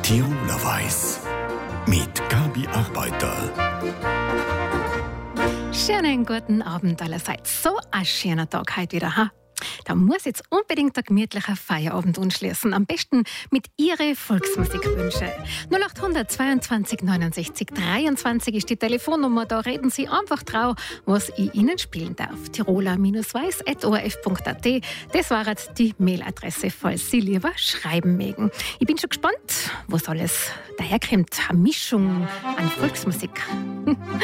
Tiroler Weiß mit Gabi Arbeiter. Schönen guten Abend allerseits. So ein schöner Tag heute wieder, ha? Da muss jetzt unbedingt ein gemütlicher Feierabend anschließen. Am besten mit Ihre Volksmusikwünsche. 0800 22 69 23 ist die Telefonnummer. Da reden Sie einfach drauf, was ich Ihnen spielen darf. tiroler-weiß.orf.at. Das war jetzt die Mailadresse, falls Sie lieber schreiben mögen. Ich bin schon gespannt, was alles daherkommt. Eine Mischung an Volksmusik.